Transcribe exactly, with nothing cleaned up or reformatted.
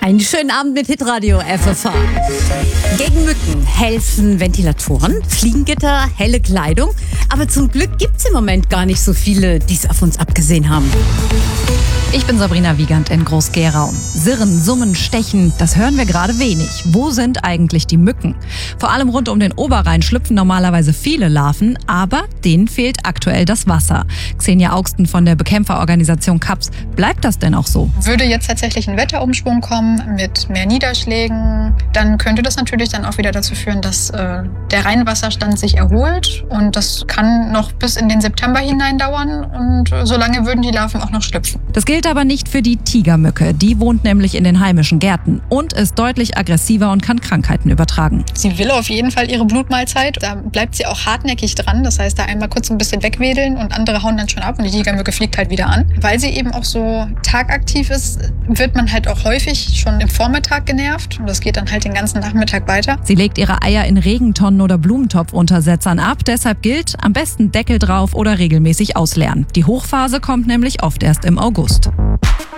Einen schönen Abend mit Hitradio F F H. Gegen Mücken helfen Ventilatoren, Fliegengitter, helle Kleidung. Aber zum Glück gibt es im Moment gar nicht so viele, die es auf uns abgesehen haben. Ich bin Sabrina Wiegand in Groß-Gerau. Sirren, Summen, Stechen, das hören wir gerade wenig. Wo sind eigentlich die Mücken? Vor allem rund um den Oberrhein schlüpfen normalerweise viele Larven, aber denen fehlt aktuell das Wasser. Xenia Augsten von der Bekämpferorganisation C A P S. Bleibt das denn auch so? Würde jetzt tatsächlich ein Wetterumschwung kommen mit mehr Niederschlägen, dann könnte das natürlich dann auch wieder dazu führen, dass äh, der Rheinwasserstand sich erholt. Und das kann noch bis in den September hinein dauern. Und äh, solange würden die Larven auch noch schlüpfen. Das gilt aber nicht für die Tigermücke. Die wohnt nämlich in den heimischen Gärten und ist deutlich aggressiver und kann Krankheiten übertragen. Sie will auf jeden Fall ihre Blutmahlzeit. Da bleibt sie auch hartnäckig dran. Das heißt, da einmal kurz ein bisschen wegwedeln und andere hauen dann schon ab und die Tigermücke fliegt halt wieder an. Weil sie eben auch so tagaktiv ist, wird man halt auch häufig schon im Vormittag genervt. Und das geht dann halt den ganzen Nachmittag weiter. Sie legt ihre Eier in Regentonnen oder Blumentopfuntersetzern ab. Deshalb gilt, am besten Deckel drauf oder regelmäßig ausleeren. Die Hochphase kommt nämlich oft erst im August.